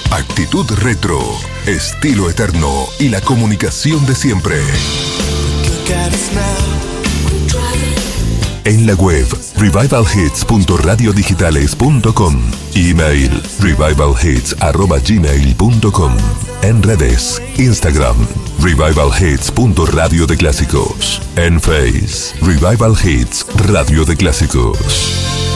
Actitud retro, estilo eterno y la comunicación de siempre. En la web revivalhits.radiodigitales.com. Email revivalhits@gmail.com. En redes, Instagram revivalhits.radio de clásicos. En Face, Revival Hits Radio de Clásicos.